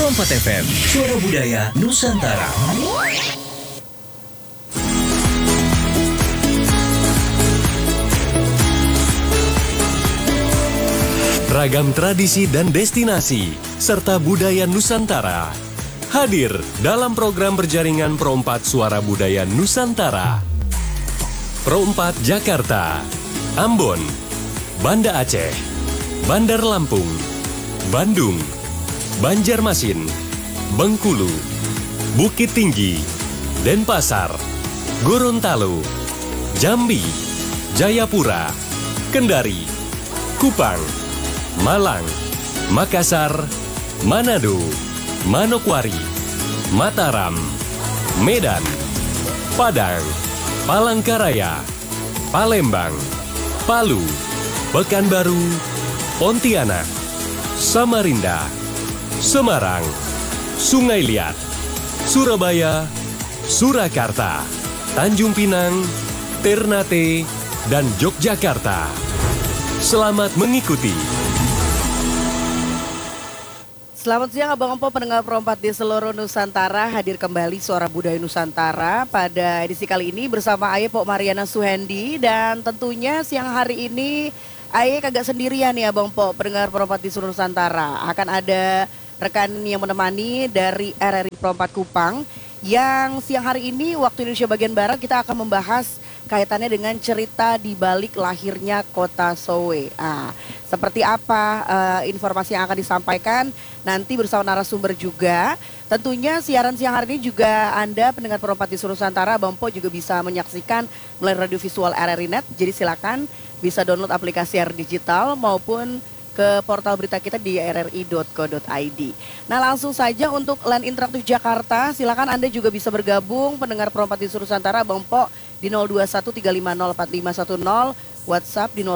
Perompat FM, suara budaya Nusantara. Ragam tradisi dan destinasi, serta budaya Nusantara hadir dalam program berjaringan Perompat Suara Budaya Nusantara. Perompat Jakarta, Ambon, Banda Aceh, Bandar Lampung, Bandung, Banjarmasin, Bengkulu, Bukit Tinggi, Denpasar, Gorontalo, Jambi, Jayapura, Kendari, Kupang, Malang, Makassar, Manado, Manokwari, Mataram, Medan, Padang, Palangkaraya, Palembang, Palu, Pekanbaru, Pontianak, Samarinda, Semarang, Sungai Liat, Surabaya, Surakarta, Tanjung Pinang, Ternate, dan Yogyakarta. Selamat mengikuti. Selamat siang Abang Empo, pendengar Perompat di seluruh Nusantara. Hadir kembali Suara Budaya Nusantara pada edisi kali ini bersama Aye Pok Mariana Suhendi. Dan tentunya siang hari ini Aye kagak sendirian ya Abang Pok, pendengar Perompat di seluruh Nusantara. Akan ada rekan yang menemani dari RRI Perompat Kupang, yang siang hari ini waktu Indonesia bagian Barat kita akan membahas kaitannya dengan cerita di balik lahirnya Kota Sowe. Seperti apa informasi yang akan disampaikan nanti bersama narasumber juga. Tentunya siaran siang hari ini juga Anda pendengar Perompat di seluruh Nusantara, Bang Po juga bisa menyaksikan melalui radio visual RRI Net. Jadi silakan bisa download aplikasi RRI Digital maupun ke portal berita kita di rri.co.id. Nah langsung saja untuk Line Interaktif Jakarta, silakan Anda juga bisa bergabung pendengar Perompat di seluruh Nusantara, Bang Po di 0213504510, WhatsApp di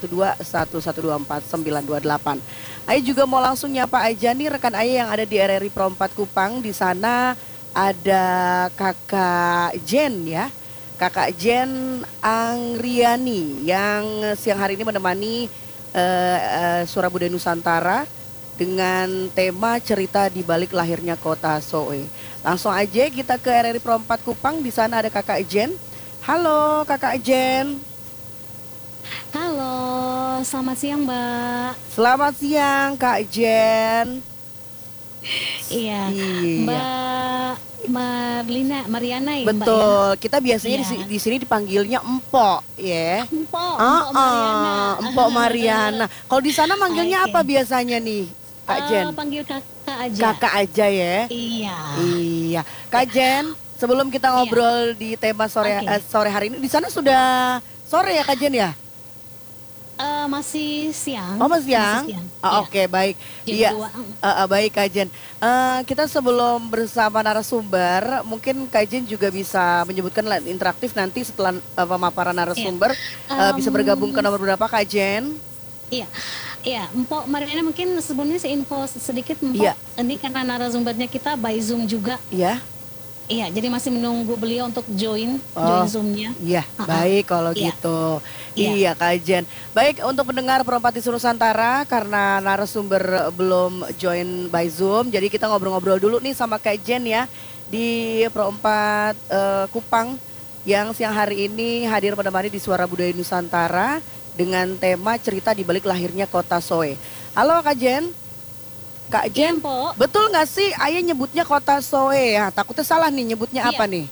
081211242928. Ayo juga mau langsung nyapa aja nih rekan Ayo yang ada di RRI Perompat Kupang. Di sana ada Kakak Jen ya, Kakak Jen Angriani yang siang hari ini menemani Suara Budaya Nusantara dengan tema cerita di balik lahirnya Kota Sowe. Langsung aja kita ke RRI Perompat Kupang. Di sana ada Kakak Jen. Halo Kakak Jen. Halo, selamat siang Mbak. Selamat siang Kak Jen. Iya, Mbak Mariana ya. Betul, Mbak, ya? kita biasanya di sini dipanggilnya Empok ya. Empok Mariana. Empok Mariana. Kalau di sana manggilnya apa biasanya nih Kak Jen? Panggil kakak aja. Kakak aja ya. Iya. Kak Jen, sebelum kita ngobrol di tema sore hari ini, di sana sudah sore ya Kak Jen ya? Masih siang. Oh masih siang? Oke, baik. Iya, baik Kak Jen. Kita sebelum bersama narasumber, mungkin Kak Jen juga bisa menyebutkan line interaktif nanti setelah pemaparan narasumber. Bisa bergabung ke nomor berapa Kak Jen? Iya, Mpok Mariana mungkin sebelumnya info sedikit Mpok. Ini karena narasumbernya kita by Zoom juga. Iya, jadi masih menunggu beliau untuk join Zoom-nya. Iya, baik kalau gitu. Iya Kak Jen. Baik, untuk pendengar Perompat di seluruh Nusantara, karena narasumber belum join by Zoom, jadi kita ngobrol-ngobrol dulu nih sama Kak Jen ya di Perompat Kupang yang siang hari ini hadir menemani di Suara Budaya Nusantara dengan tema cerita di balik lahirnya Kota Sowe. Halo Kak Jen. Kak Jen, betul nggak sih Ayah nyebutnya Kota Sowe ya? Takutnya salah nih nyebutnya apa nih?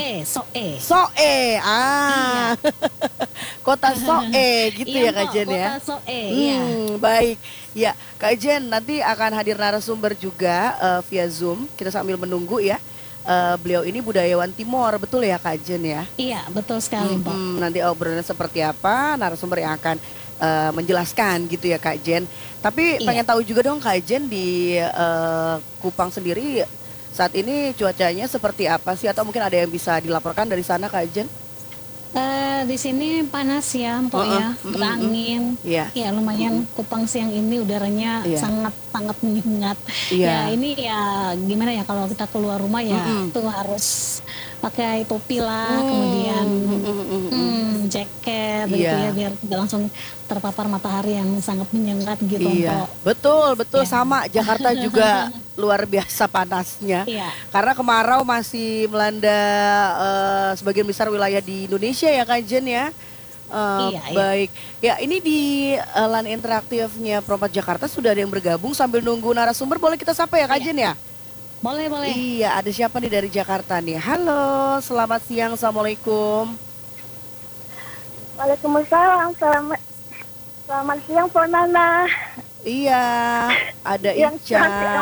Soe. Kota Soe gitu ya Kak Jen ya? Kota Soe, baik. Ya Kak Jen, nanti akan hadir narasumber juga via Zoom. Kita sambil menunggu ya. Beliau ini budayawan Timor, betul ya Kak Jen ya? Iya, betul sekali Mbak. Nanti obrolannya seperti apa, narasumber yang akan menjelaskan gitu ya Kak Jen. Tapi pengen tahu juga dong Kak Jen di Kupang sendiri saat ini cuacanya seperti apa sih, atau mungkin ada yang bisa dilaporkan dari sana Kak Jen? Di sini panas ya Mpok ya, berangin. Ya lumayan, Kupang siang ini udaranya sangat menyengat. Ya ini ya gimana ya, kalau kita keluar rumah ya itu harus pakai topi lah, kemudian jaket begitu ya, biar tidak langsung terpapar matahari yang sangat menyengat gitu. Iya, betul sama. Jakarta juga luar biasa panasnya. Karena kemarau masih melanda sebagian besar wilayah di Indonesia ya Kak Jen ya. Baik, ya ini di LAN interaktifnya Perompak Jakarta sudah ada yang bergabung. Sambil nunggu narasumber, boleh kita sapa ya Kak Jen ya? Boleh. Iya, ada siapa nih dari Jakarta nih? Halo, selamat siang, assalamualaikum. Waalaikumsalam, selamat siang Po Nana. Iya, ada Ica.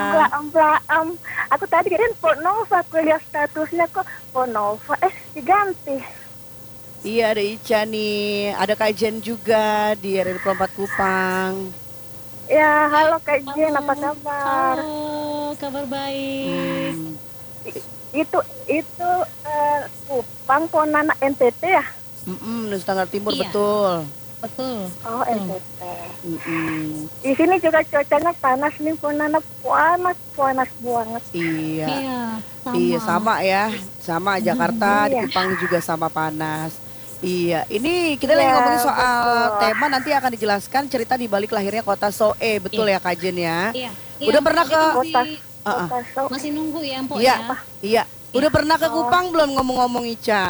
Aku tadi kirain Po Nova, aku lihat statusnya kok Po Nova, diganti. Iya, ada Ica nih, ada Kak Jen juga di RRI Perompak Kupang. Ya, halo Kak Jen, apa kabar? Halo, kabar baik. Itu Kupang, Ponana, NTT ya? Nusa Tenggara Timur, betul. Oh, NTT. Di sini juga cuacanya panas nih, Ponana, panas banget. Iya, sama ya, sama Jakarta, di Kupang juga sama panas. Iya, ini kita lagi ngomongin soal tema, nanti akan dijelaskan cerita di balik lahirnya kota Soe, betul ya Kak Jen ya? Udah pernah ke kota Soe? Masih nunggu ya Mpok Iya. Udah pernah ke Kupang belum ngomong-ngomong Ica?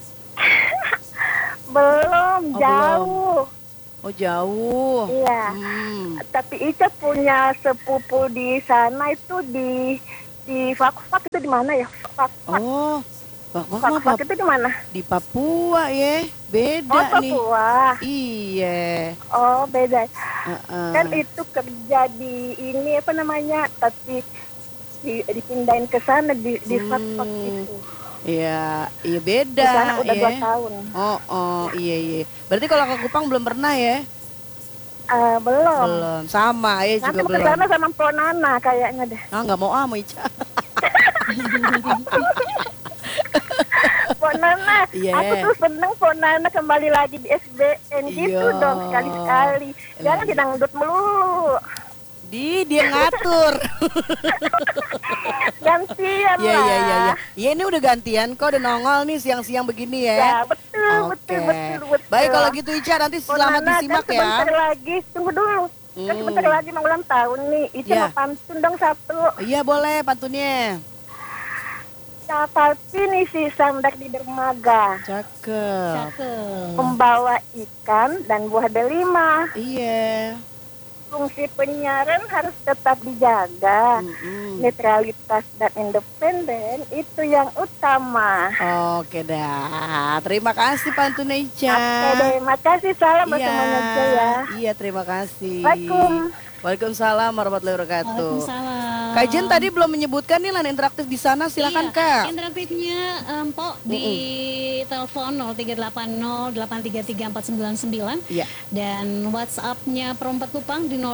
Belum, jauh. Oh jauh. Iya. Tapi Ica punya sepupu di sana itu di Fakfak, itu di mana ya? Fakfak. Oh. Fakfak itu di mana? Di Papua ya, beda nih. Oh, Papua. Iya. Oh, beda. Kan itu kerja di ini apa namanya? Tapi dipindahin ke sana di Fakfak itu. Iya beda. Di sana udah 2 tahun. Oh, iya. Berarti kalau ke Kupang belum pernah ya? Belum. Sama ya juga belum. Nanti kesana sama Po Nana kayaknya deh. Nggak mau sama Ica. Po Nana, aku tuh seneng Po Nana kembali lagi di SBN gitu dong sekali-sekali. Jangan dangdut melulu. Dia ngatur. Gantian lah. Iya ini udah gantian kok, udah nongol nih siang-siang begini ya. Ya betul. Baik kalau gitu Ica, nanti selamat disimak kan ya. Sebentar lagi, tunggu dulu. Kan sebentar lagi mau ulang tahun nih. Ica mau pantun dong satu. Iya boleh pantunnya. Seperti nih si Samdak di dermaga. Cakep. Membawa ikan dan buah delima. Iya. Fungsi penyiaran harus tetap dijaga. Netralitas dan independen itu yang utama. Oke dah. Terima kasih pantunnya Ica. Oke deh, makasih, salam buat semuanya aja ya. Iya, terima kasih. Waalaikumsalam warahmatullahi wabarakatuh. Waalaikumsalam. Kak Jen tadi belum menyebutkan nih LAN interaktif di sana, silakan Kak. Interaktifnya Mpok di telepon 0380833499 dan WhatsApp-nya Perompak Kupang di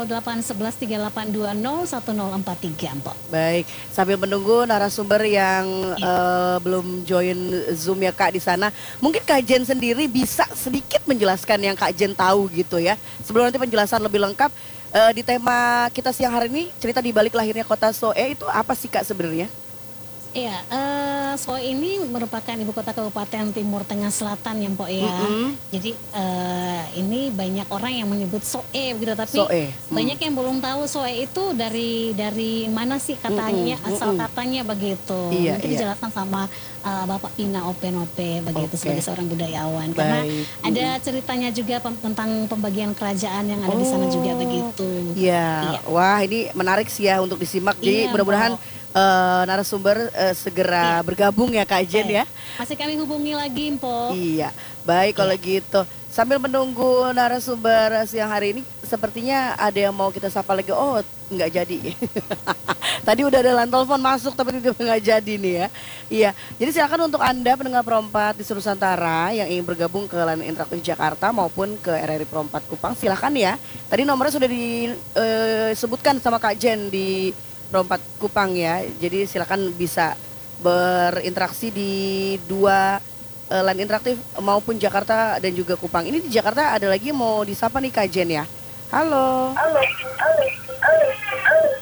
081138201043 Mpok. Baik, sambil menunggu narasumber yang belum join Zoom ya Kak di sana, mungkin Kak Jen sendiri bisa sedikit menjelaskan yang Kak Jen tahu gitu ya. Sebelum nanti penjelasan lebih lengkap, di tema kita siang hari ini, cerita di balik lahirnya kota Soe itu apa sih Kak sebenarnya? Iya, Soe ini merupakan ibu kota Kabupaten Timur Tengah Selatan ya Mpok ya. Jadi ini banyak orang yang menyebut Soe begitu, tapi banyak yang belum tahu Soe itu dari mana sih katanya, asal katanya begitu. Mungkin dijelaskan sama Bapak Pina Ope begitu sebagai seorang budayawan. Karena ada ceritanya juga tentang pembagian kerajaan yang ada di sana juga begitu. Iya. Wah ini menarik sih ya untuk disimak. Jadi mudah-mudahan narasumber segera bergabung ya Kak Jen ya. Masih kami hubungi lagi Mpok. Iya, baik kalau gitu. Sambil menunggu narasumber siang hari ini, sepertinya ada yang mau kita sapa lagi. Oh, nggak jadi. Tadi udah ada line telepon masuk tapi tiba-tiba nggak jadi nih ya. Iya, jadi silakan untuk Anda pendengar Perompak di seluruh Nusantara yang ingin bergabung ke LAN Interaktif Jakarta maupun ke RRI Perompak Kupang, silakan ya. Tadi nomornya sudah disebutkan sama Kak Jen di Perompak Kupang ya. Jadi silakan bisa berinteraksi di dua LAN interaktif maupun Jakarta dan juga Kupang. Ini di Jakarta ada lagi mau disapa nih Kak Jen ya. Halo.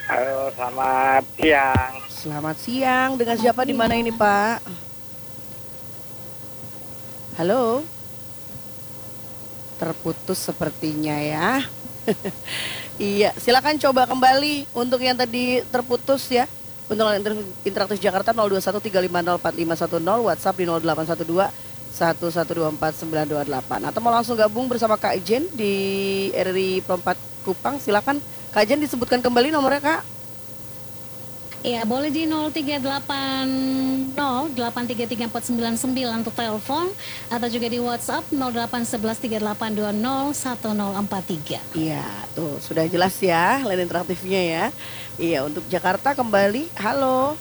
Halo, selamat siang. Selamat siang. Dengan siapa di mana ini Pak? Halo. Terputus sepertinya ya. Iya, silakan coba kembali untuk yang tadi terputus ya. Untuk interaktif Jakarta 0213504510, WhatsApp di 0812 1124928. Atau mau langsung gabung bersama Kak Jen di RRI Perempat Kupang, silakan Kak Jen disebutkan kembali nomornya Kak. Iya, boleh di 0380833499 untuk telepon atau juga di WhatsApp 081138201043. Iya, tuh sudah jelas ya line interaktifnya ya. Iya, untuk Jakarta kembali. Halo.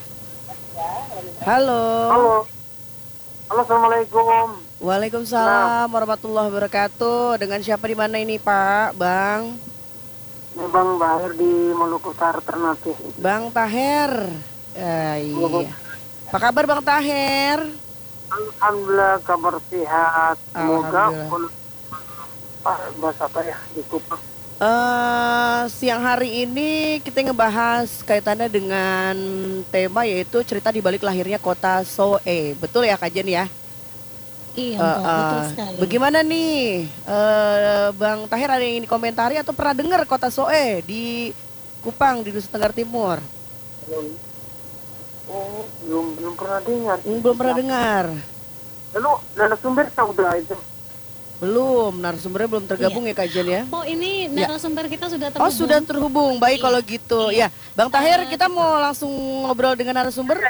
Halo. Halo. Halo, assalamualaikum. Waalaikumsalam warahmatullahi wabarakatuh. Dengan siapa di mana ini Pak, Bang? Ini Bang Bahir di Maluku Utara Ternate. Bang Taher. Iya. Apa kabar Bang Taher? Alhamdulillah kabar sehat. Semoga bahasa apa ya di Kupang. Siang hari ini kita ngebahas kaitannya dengan tema yaitu cerita di balik lahirnya kota Soe. Betul ya Kak Jen ya? Iya, betul sekali. Bagaimana nih Bang Tahir, ada yang ingin komentari atau pernah dengar kota Soe di Kupang di Nusa Tenggara Timur? Belum pernah dengar. Belum pernah dengar. Lalu narasumber sudah itu? Belum, narasumbernya belum tergabung ya Kak Jen ya? Oh, ini narasumber kita sudah terhubung. Oh, sudah terhubung. Baik kalau gitu. Ya, Bang Tahir, kita mau langsung ngobrol dengan narasumber.